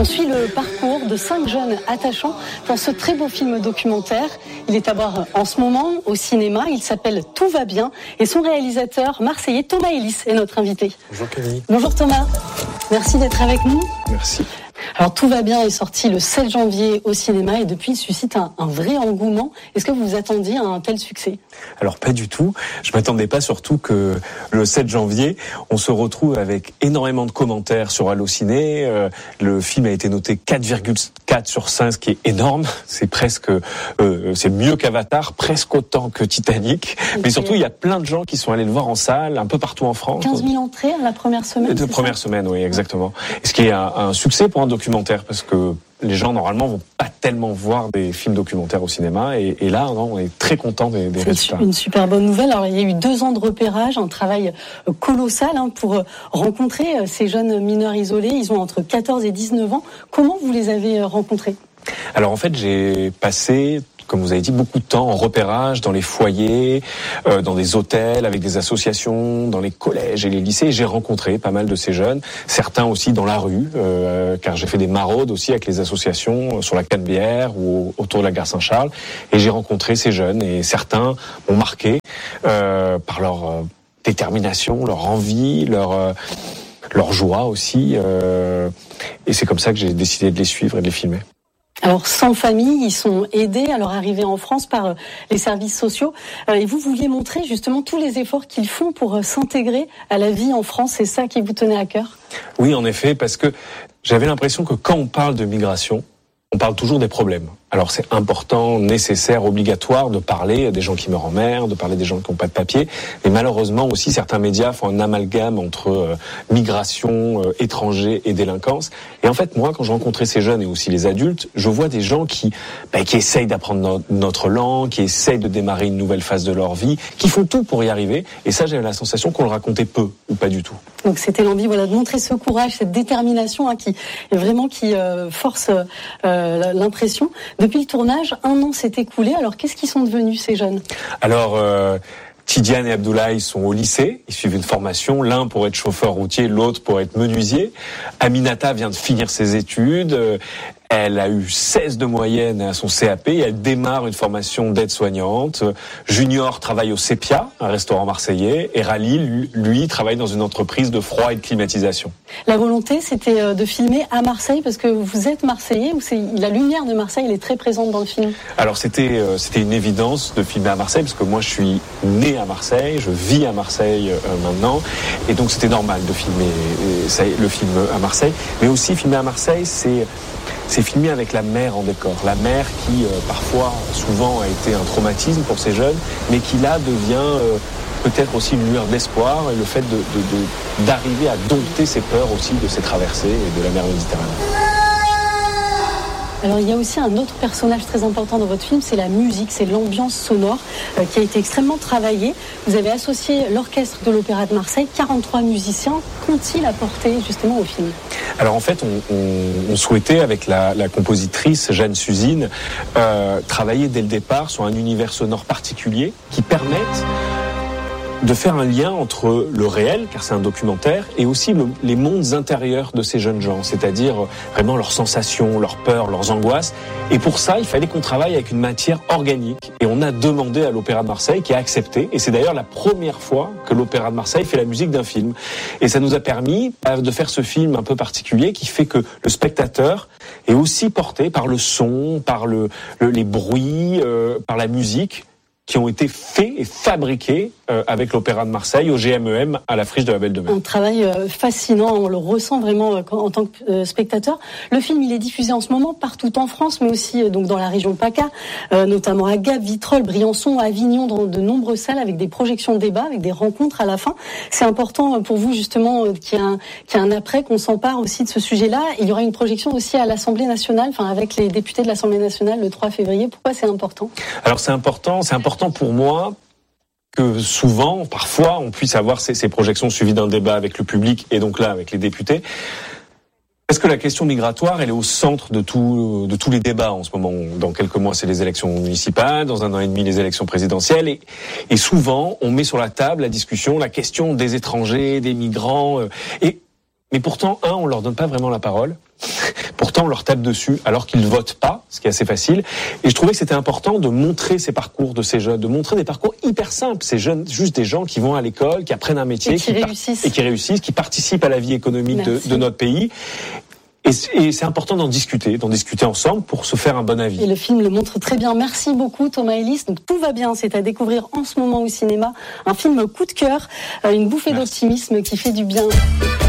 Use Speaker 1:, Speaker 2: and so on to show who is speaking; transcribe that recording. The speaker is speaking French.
Speaker 1: On suit le parcours de 5 jeunes attachants dans ce très beau film documentaire. Il est à voir en ce moment au cinéma. Il s'appelle Tout va bien et son réalisateur marseillais Thomas Ellis est notre invité.
Speaker 2: Bonjour Camille.
Speaker 1: Bonjour Thomas. Merci d'être avec nous.
Speaker 2: Merci.
Speaker 1: Alors Tout va bien est sorti le 7 janvier au cinéma et depuis il suscite un vrai engouement. Est-ce que vous vous attendiez à un tel succès ?
Speaker 2: Alors pas du tout. Je m'attendais pas, surtout que le 7 janvier, on se retrouve avec énormément de commentaires sur Allociné. Le film a été noté 4,4 sur 5, ce qui est énorme. C'est presque, c'est mieux qu'Avatar, presque autant que Titanic. Mais surtout, il y a plein de gens qui sont allés le voir en salle, un peu partout en France.
Speaker 1: 15 000 entrées la première semaine.
Speaker 2: La première semaine, oui, exactement. Et ce qui est un succès pour un documentaire, parce que les gens, normalement, vont pas tellement voir des films documentaires au cinéma. Et là, non, on est très content des résultats.
Speaker 1: C'est une super bonne nouvelle. Alors, il y a eu 2 ans de repérage, un travail colossal pour rencontrer ces jeunes mineurs isolés. Ils ont entre 14 et 19 ans. Comment vous les avez rencontrés ?
Speaker 2: Alors, en fait, j'ai passé, comme vous avez dit, beaucoup de temps en repérage dans les foyers, dans des hôtels, avec des associations, dans les collèges et les lycées. Et j'ai rencontré pas mal de ces jeunes, certains aussi dans la rue, car j'ai fait des maraudes aussi avec les associations sur la Canebière ou autour de la gare Saint-Charles. Et j'ai rencontré ces jeunes et certains m'ont marqué par leur détermination, leur envie, leur joie aussi. Et c'est comme ça que j'ai décidé de les suivre et de les filmer.
Speaker 1: Alors, sans famille, ils sont aidés à leur arrivée en France par les services sociaux. Et vous vouliez montrer justement tous les efforts qu'ils font pour s'intégrer à la vie en France. C'est ça qui vous tenait à cœur ?
Speaker 2: Oui, en effet, parce que j'avais l'impression que quand on parle de migration, on parle toujours des problèmes. Alors c'est important, nécessaire, obligatoire de parler des gens qui meurent en mer, de parler des gens qui n'ont pas de papier. Mais malheureusement aussi, certains médias font un amalgame entre migration, étrangers et délinquance. Et en fait, moi, quand je rencontrais ces jeunes et aussi les adultes, je vois des gens qui essayent d'apprendre notre langue, qui essayent de démarrer une nouvelle phase de leur vie, qui font tout pour y arriver. Et ça, j'avais la sensation qu'on le racontait peu ou pas du tout.
Speaker 1: Donc c'était l'envie de montrer ce courage, cette détermination qui force l'impression. Depuis le tournage, 1 an s'est écoulé. Alors, qu'est-ce qu'ils sont devenus, ces jeunes ?
Speaker 2: Alors, Tidiane et Abdoulaye sont au lycée. Ils suivent une formation. L'un pour être chauffeur routier, l'autre pour être menuisier. Aminata vient de finir ses études. Elle a eu 16 de moyenne à son CAP et elle démarre une formation d'aide-soignante. Junior travaille au Sepia, un restaurant marseillais, et Rally, lui, travaille dans une entreprise de froid et de climatisation.
Speaker 1: La volonté, c'était de filmer à Marseille, parce que vous êtes Marseillais, ou la lumière de Marseille, elle est très présente dans le film ? Alors
Speaker 2: c'était une évidence de filmer à Marseille, parce que moi je suis né à Marseille, je vis à Marseille maintenant, et donc c'était normal de filmer le film à Marseille. Mais aussi filmer à Marseille, c'est filmé avec la mer en décor. La mer qui, parfois, souvent, a été un traumatisme pour ces jeunes, mais qui là devient peut-être aussi une lueur d'espoir, et le fait d'arriver à dompter ces peurs aussi de ces traversées et de la mer Méditerranée.
Speaker 1: Alors il y a aussi un autre personnage très important dans votre film, c'est la musique, c'est l'ambiance sonore qui a été extrêmement travaillée. Vous avez associé l'orchestre de l'Opéra de Marseille, 43 musiciens. Qu'ont-ils apporté justement au film ?
Speaker 2: Alors en fait, on souhaitait avec la compositrice Jeanne Suzine travailler dès le départ sur un univers sonore particulier qui permette de faire un lien entre le réel, car c'est un documentaire, et aussi les mondes intérieurs de ces jeunes gens, c'est-à-dire vraiment leurs sensations, leurs peurs, leurs angoisses. Et pour ça, il fallait qu'on travaille avec une matière organique. Et on a demandé à l'Opéra de Marseille, qui a accepté. Et c'est d'ailleurs la première fois que l'Opéra de Marseille fait la musique d'un film. Et ça nous a permis de faire ce film un peu particulier, qui fait que le spectateur est aussi porté par le son, par les bruits, par la musique, qui ont été faits et fabriqués avec l'Opéra de Marseille, au GMEM, à la Friche de la Belle de Mai.
Speaker 1: Un travail fascinant, on le ressent vraiment en tant que spectateur. Le film, il est diffusé en ce moment partout en France, mais aussi donc dans la région PACA, notamment à Gap, Vitrolles, Briançon, Avignon, dans de nombreuses salles, avec des projections de débat, avec des rencontres à la fin. C'est important pour vous, justement, qu'il y ait un après, qu'on s'empare aussi de ce sujet-là. Il y aura une projection aussi à l'Assemblée nationale, avec les députés de l'Assemblée nationale le 3 février. Pourquoi c'est important ?
Speaker 2: Alors c'est important pour moi que souvent, parfois, on puisse avoir ces projections suivies d'un débat avec le public et donc là avec les députés. Parce que la question migratoire, elle est au centre de tous les débats en ce moment. Dans quelques mois, c'est les élections municipales, dans 1 an et demi, les élections présidentielles. Et souvent, on met sur la table la discussion, la question des étrangers, des migrants. Mais pourtant, on leur donne pas vraiment la parole. Pourtant, on leur tape dessus alors qu'ils ne votent pas, ce qui est assez facile. Et je trouvais que c'était important de montrer ces parcours de ces jeunes, de montrer des parcours hyper simples. Ces jeunes, juste des gens qui vont à l'école, qui apprennent un métier, qui réussissent, qui participent à la vie économique de notre pays. Et c'est important d'en discuter ensemble pour se faire un bon avis.
Speaker 1: Et le film le montre très bien. Merci beaucoup Thomas Ellis. Donc tout va bien, c'est à découvrir en ce moment au cinéma. Un film coup de cœur, une bouffée d'optimisme qui fait du bien.